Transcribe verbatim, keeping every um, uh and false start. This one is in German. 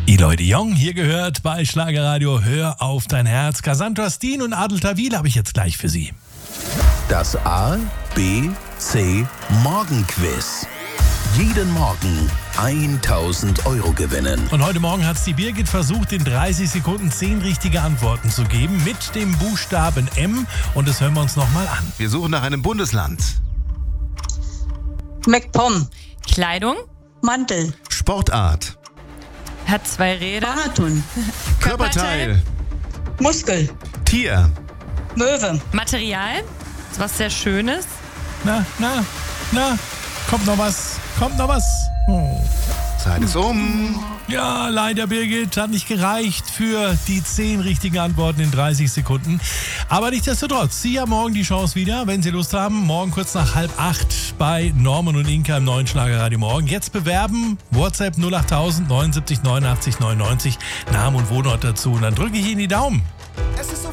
Eloy de Jong, hier gehört bei Schlagerradio Hör auf dein Herz. Cassandra Steen und Adel Tawil habe ich jetzt gleich für Sie. Das A, B, C Morgenquiz. Jeden Morgen tausend Euro gewinnen. Und heute Morgen hat es die Birgit versucht, in dreißig Sekunden zehn richtige Antworten zu geben mit dem Buchstaben M. Und das hören wir uns nochmal an. Wir suchen nach einem Bundesland. MacPom. Kleidung. Mantel. Sportart. Hat zwei Räder. Marathon. Körperteil. Muskel. Tier. Möwe. Material. Was sehr Schönes. Na, na, na, kommt noch was, kommt noch was. Oh. Zeit ist um. Ja, leider, Birgit, hat nicht gereicht für die zehn richtigen Antworten in dreißig Sekunden. Aber nichtsdestotrotz, Sie haben morgen die Chance wieder, wenn Sie Lust haben. Morgen kurz nach halb acht bei Norman und Inka im neuen Schlagerradio Morgen. Jetzt bewerben, WhatsApp null acht null null neunundsiebzig neunundachtzig neunundneunzig, Namen und Wohnort dazu. Und dann drücke ich Ihnen die Daumen. Es ist